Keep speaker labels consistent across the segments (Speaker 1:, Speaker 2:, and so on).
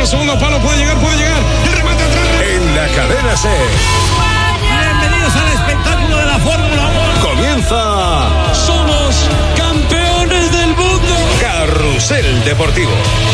Speaker 1: segundo palo, puede llegar. El remate atrás.
Speaker 2: En la cadena SER.
Speaker 3: Bienvenidos al espectáculo de la Fórmula 1.
Speaker 2: Comienza.
Speaker 1: Somos campeones del mundo.
Speaker 2: Carrusel Deportivo.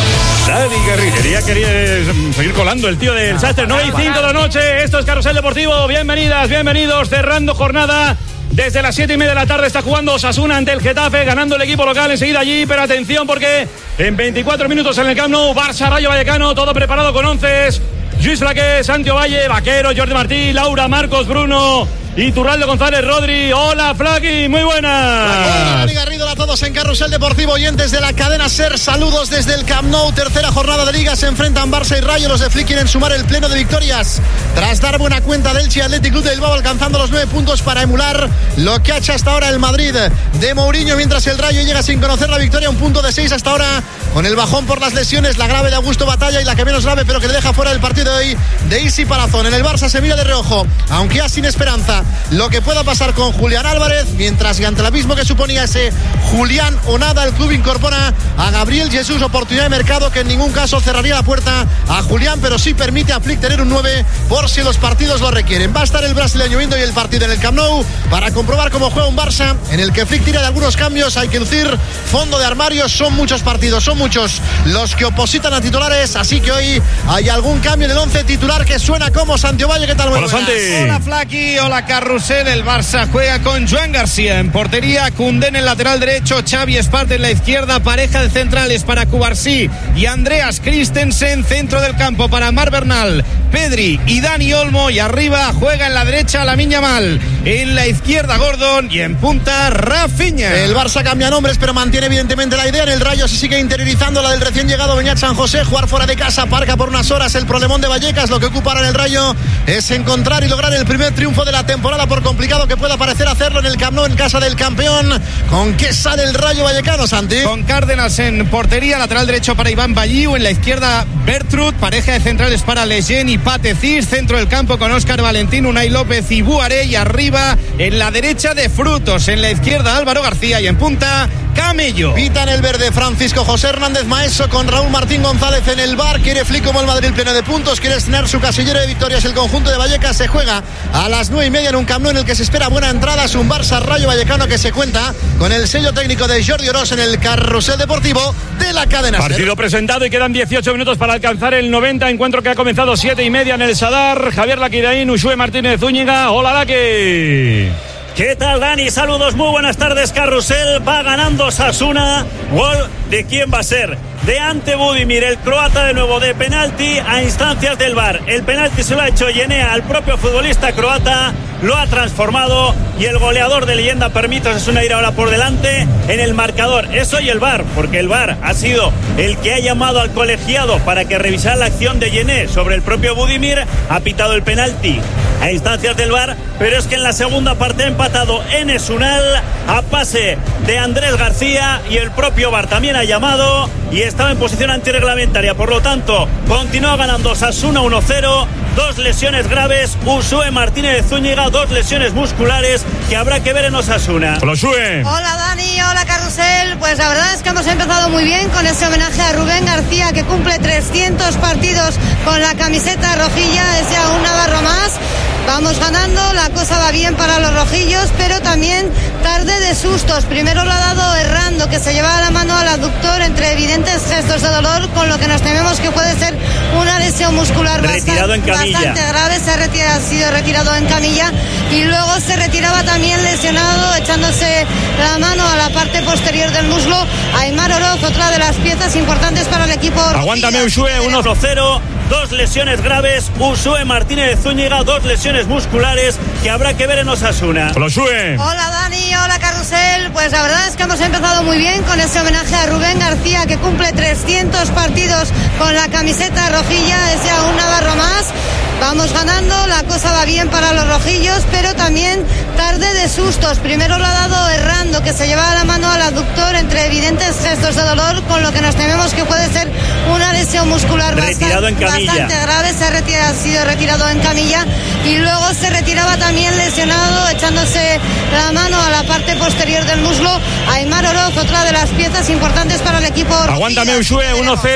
Speaker 2: Dani Garrido.
Speaker 3: Quería seguir colando el tío del sastre. 9:05 de la noche. Esto es Carrusel Deportivo. Bienvenidas, bienvenidos. Cerrando jornada. Desde las 7:30 de la tarde está jugando Osasuna ante el Getafe, ganando el equipo local enseguida allí, pero atención porque en 24 minutos en el Camp Nou, Barça Rayo Vallecano, todo preparado con 11. Lluís Flaqué, Santi Ovalle, Vaquero, Jordi Martí, Laura, Marcos, Bruno, Iturralde González, Rodri. Hola, Flaqui, muy buenas.
Speaker 4: Hola, Dani Garrido, a todos en Carrusel Deportivo, oyentes de la cadena SER. Saludos desde el Camp Nou, tercera jornada de Liga. Se enfrentan Barça y Rayo. Los de Flick quieren sumar el pleno de victorias tras dar buena cuenta del Elche Athletic Club de Bilbao, alcanzando los 9 puntos para emular lo que ha hecho hasta ahora el Madrid de Mourinho, mientras el Rayo llega sin conocer la victoria, un punto de 6 hasta ahora, con el bajón por las lesiones, la grave de Augusto Batalla y la que menos grave, pero que le deja fuera del partido de hoy, de Isi Palazón. En el Barça se mira de reojo, aunque ya sin esperanza, lo que pueda pasar con Julián Álvarez, mientras que ante el abismo que suponía ese Julián o nada, el club incorpora a Gabriel Jesús, oportunidad de mercado que en ningún caso cerraría la puerta a Julián, pero sí permite a Flick tener un 9 por si los partidos lo requieren. Va a estar el brasileño viendo hoy el partido en el Camp Nou para comprobar cómo juega un Barça en el que Flick tira de algunos cambios. Hay que lucir fondo de armario, son muchos partidos, son muchos los que opositan a titulares, así que hoy hay algún cambio en el 11 titular que suena como Santi Ovalle. ¿Qué tal?
Speaker 3: Hola, Santi.
Speaker 5: Hola, Flaqui, hola, Carrusel. El Barça juega con Joan García en portería, Koundé en el lateral derecho, Xavi Espart en la izquierda, pareja de centrales para Cubarsí y Andreas Christensen, centro del campo para Marc Bernal, Pedri y Dani Olmo, y arriba juega en la derecha Lamine Yamal, en la izquierda Gordon y en punta Rafinha.
Speaker 4: El Barça cambia nombres, pero mantiene evidentemente la idea. En el Rayo se sigue interiorizando la del recién llegado Beñat San José, jugar fuera de casa, parca por unas horas el problemón de Vallecas. Lo que ocupa ahora en el Rayo es encontrar y lograr el primer triunfo de la temporada, por complicado que pueda parecer hacerlo en el Camp Nou, en casa del campeón. ¿Con qué sale el Rayo Vallecano, Santi?
Speaker 5: Con Cárdenas en portería, lateral derecho para Iván Balliu, en la izquierda Bertrud, pareja de centrales para Lejeune y Patecís, centro del campo con Óscar Valentín, Unai López y Buaré, y arriba en la derecha de Frutos, en la izquierda Álvaro García y en punta Camello.
Speaker 4: Pita en el verde Francisco José Hernández Maeso, con Raúl Martín González en el bar. Quiere Flick como el Madrid pleno de puntos, quiere estrenar su casillero de victorias. El conjunto de Vallecas se juega a las 9:30 en un Camp Nou en el que se espera buena entrada. Es un Barça Rayo Vallecano que se cuenta con el sello técnico de Jordi Orós en el Carrusel Deportivo de la cadena SER.
Speaker 3: Partido presentado y quedan 18 minutos para alcanzar el 90. Encuentro que ha comenzado 7:30 en el Sadar. Javier Laquiraín, Ushue Martínez Zúñiga. Hola, Laqui.
Speaker 6: ¿Qué tal, Dani? Saludos, muy buenas tardes. Carrusel, va ganando Osasuna. Gol, ¿de quién va a ser? De Ante Budimir, el croata, de nuevo de penalti a instancias del VAR. El penalti se lo ha hecho Yenea al propio futbolista croata, lo ha transformado, y el goleador de leyenda permite a Osasuna ir ahora por delante en el marcador. Eso y el VAR, porque el VAR ha sido el que ha llamado al colegiado para que revisara la acción de Yenea sobre el propio Budimir. Ha pitado el penalti a instancias del VAR, pero es que en la segunda parte ha empatado Enes Unal a pase de Andrés García, y el propio VAR también ha llamado y estaba en posición antirreglamentaria. Por lo tanto, continúa ganando Osasuna 1-0. 2 lesiones graves, Ushue Martínez Zúñiga, 2 lesiones musculares que habrá que ver en Osasuna.
Speaker 3: Hola, Ushue.
Speaker 7: Hola, Dani, hola, Carrusel. Pues la verdad es que hemos empezado muy bien con ese homenaje a Rubén García, que cumple 300 partidos con la camiseta rojilla. Es ya un navarro más. Vamos ganando, la cosa va bien para los rojillos, pero también tarde de sustos. Primero lo ha dado Errando, que se llevaba la mano al aductor entre evidentes gestos de dolor, con lo que nos tememos que puede ser una lesión muscular bastante grave. Ha sido retirado en camilla, y luego se retiraba también lesionado, echándose la mano a la parte posterior del muslo, Aimar Oroz, otra de las piezas importantes para el equipo rojillo.
Speaker 3: Aguántame, Ushue,
Speaker 6: 1-0. 2 lesiones graves, Ushue Martínez Zúñiga, 2 lesiones musculares que habrá que ver en Osasuna.
Speaker 3: Hola, Ushue.
Speaker 7: Hola, Dani, hola, Carrusel. Pues la verdad es que hemos empezado muy bien con ese homenaje a Rubén García, que cumple 300 partidos con la camiseta rojilla. Es ya un navarro más. Vamos ganando, la cosa va bien para los rojillos, pero también tarde de sustos. Primero lo ha dado Errando, que se llevaba la mano al aductor entre evidentes gestos de dolor, con lo que nos tememos que puede ser una lesión muscular bastante grave. Ha sido retirado en camilla, y luego se retiraba también lesionado, echándose la mano a la parte posterior del muslo, Aimar Oroz, otra de las piezas importantes para el equipo rojillo.
Speaker 3: Aguántame, Ushue, 1-0.